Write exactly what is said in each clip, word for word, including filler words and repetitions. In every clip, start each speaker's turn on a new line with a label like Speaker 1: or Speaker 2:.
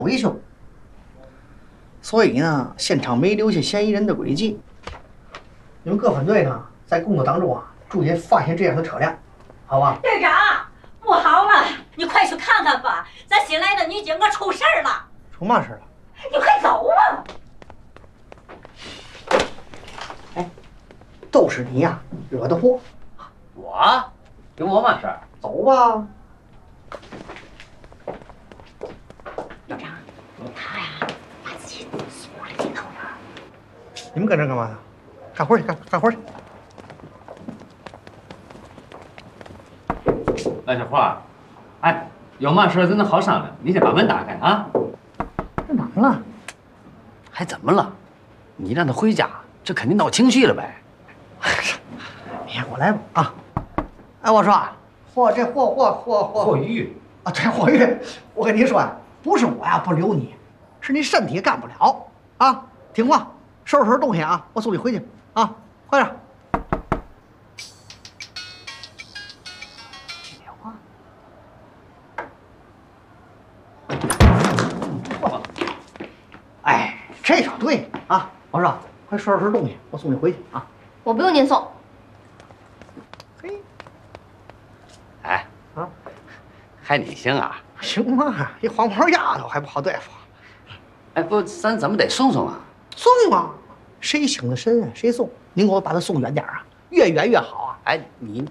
Speaker 1: 维修，所以呢，现场没留下嫌疑人的轨迹。你们各分队呢，在工作当中啊，注意发现这样的车辆，好吧？
Speaker 2: 队长，不好了，你快去看看吧，咱新来的女警可出事儿了。
Speaker 1: 出嘛事了？
Speaker 2: 你快走吧。
Speaker 1: 哎，都是你呀、啊，惹的祸。
Speaker 3: 我？有我嘛事儿？
Speaker 1: 走吧。
Speaker 2: 队长，他呀，把自己锁在里头了。
Speaker 1: 你们搁这干嘛呢？干活去，干干活去。
Speaker 3: 哎，小花，哎，有嘛事咱能好商量。你先把门打开啊。
Speaker 1: 这怎么了？
Speaker 3: 还怎么了？你让他回家，这肯定闹情绪了呗。
Speaker 1: 你让我来吧啊！哎，我说，霍这霍霍霍霍
Speaker 3: 霍玉
Speaker 1: 啊，对霍玉，我跟你说呀，不是我呀不留你，是你身体干不了啊。听话，收拾收拾东西啊，我送你回去啊，快点。接电话。哎，这就对啊！我说，快收拾收拾东西，我送你回去啊。
Speaker 4: 我不用您送。
Speaker 1: 嘿，
Speaker 3: 哎
Speaker 1: 啊，
Speaker 3: 还你行啊？
Speaker 1: 行嘛，一黄毛丫头还不好对付。
Speaker 3: 哎，不，咱怎么得送送啊？
Speaker 1: 送啊！谁请的神啊，谁送？您给我把他送远点啊，越远越好啊！
Speaker 3: 哎，你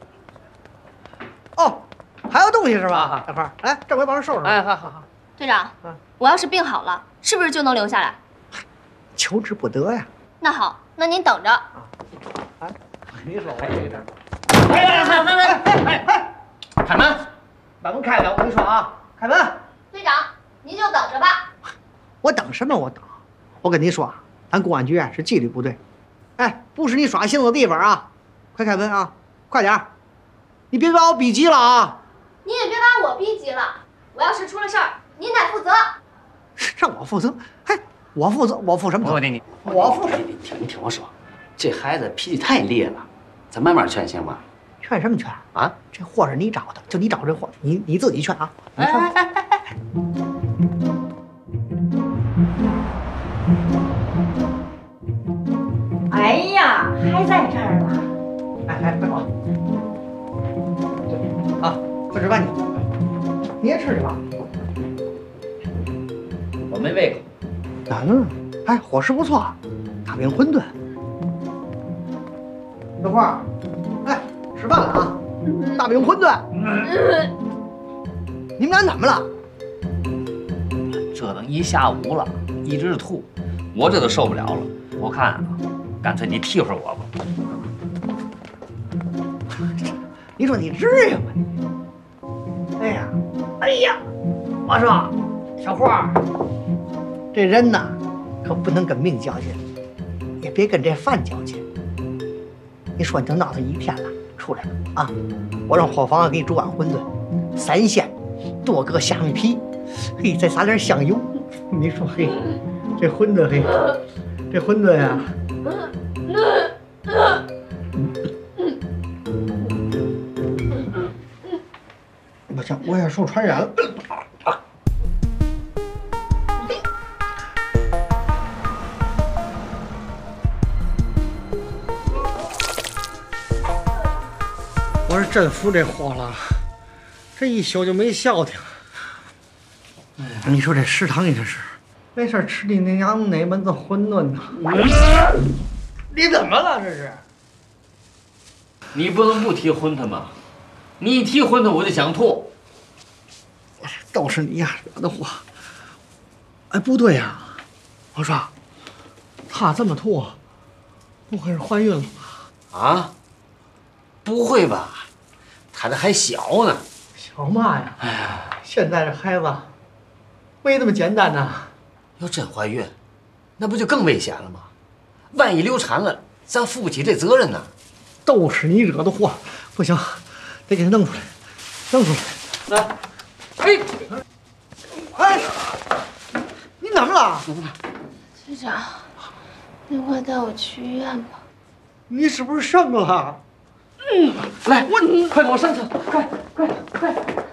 Speaker 1: 哦，还有东西是吧？
Speaker 3: 啊
Speaker 1: 大块儿，来，这回帮人收拾。
Speaker 3: 哎，好好好。
Speaker 4: 队长，
Speaker 1: 嗯
Speaker 4: 我要是病好了，是不是就能留下来？
Speaker 1: 求之不得呀！
Speaker 4: 那好，那您等着。
Speaker 1: 哎，你说我这点。
Speaker 3: 哎哎哎哎哎哎！开门，
Speaker 1: 把门开开！我跟你说啊，开门！
Speaker 4: 队长，您就等着吧。
Speaker 1: 我等什么？我等。我跟你说，咱公安局啊是纪律部队，哎，不是你耍性子的地方啊！快开门啊！快点儿！你别把我逼急了啊！
Speaker 4: 你也别把我逼急了。我要是出了事儿，您得负责。
Speaker 1: 让我负责？哎，我负责？我负什么责？
Speaker 3: 我听你，
Speaker 1: 我负责？
Speaker 3: 你听你听我说，这孩子脾气太烈了，咱慢慢劝行吗？
Speaker 1: 劝什么劝
Speaker 3: 啊？
Speaker 1: 这货是你找的，就你找这货，你你自己劝啊！你劝。
Speaker 3: 哎哎哎哎！
Speaker 2: 哎呀，还在这儿呢。
Speaker 1: 哎哎，快走！啊，不吃饭去，你也吃去吧。
Speaker 3: 我没胃口。
Speaker 1: 咋了？哎，伙食不错，大饼馄饨。小花，哎，吃饭了啊！大饼馄饨。你们俩怎么了？
Speaker 3: 折腾一下午了，一直吐，我这都受不了了。我看啊，干脆你替会儿我吧。
Speaker 1: 你说你至于吗？哎呀，哎呀，我说，小花，这人呐，可不能跟命较劲，也别跟这饭较劲。你说你都闹腾一天了，出来了啊！我让伙房给你煮碗馄饨，三鲜，多搁虾米皮，嘿，再撒点香油。你说嘿，这馄饨嘿，这馄饨呀、我想我也受传染了。我是真服这货了，这一宿就没消停。哎呀，你说这食堂也是，没事吃你那娘哪门子馄饨呢？你怎么了？这是？
Speaker 3: 你不能不提馄饨吗？你一提馄饨我就想吐。
Speaker 1: 都是你呀惹的祸。哎，不对呀，我说，她这么吐，不会是怀孕了吧？
Speaker 3: 啊？不会吧？他这还小呢。
Speaker 1: 小嘛呀！哎呀，现在这孩子没那么简单呐。
Speaker 3: 要真怀孕，那不就更危险了吗？万一流产了，咱负不起这责任呢。
Speaker 1: 都是你惹的祸，不行，得给他弄出来，弄出来。
Speaker 3: 来，哎，
Speaker 1: 哎，你怎么了？
Speaker 4: 队长，您快带我去医院吧。
Speaker 1: 你是不是生了？
Speaker 3: 来，我快给我上车，快快快！